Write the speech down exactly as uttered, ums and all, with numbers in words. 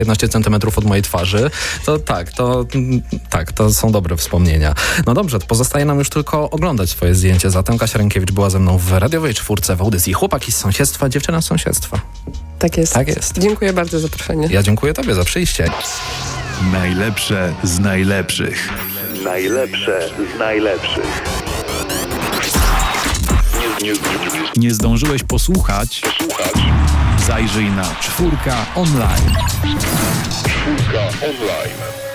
piętnaście centymetrów od mojej twarzy, to tak, to tak, to są dobre wspomnienia. No dobrze, to pozostaje nam już tylko oglądać swoje zdjęcie. Zatem Kasia Rynkiewicz była ze mną w radiowej czwórce w audycji Chłopaki z sąsiedztwa, dziewczyna z sąsiedztwa. Tak jest. Tak jest. Dziękuję bardzo za zaproszenie. Ja dziękuję tobie za przyjście. Najlepsze z najlepszych. Najlepsze z najlepszych. Nie, nie, nie, Nie zdążyłeś posłuchać? Słuchać. Zajrzyj na czwórka online. Czwórka online.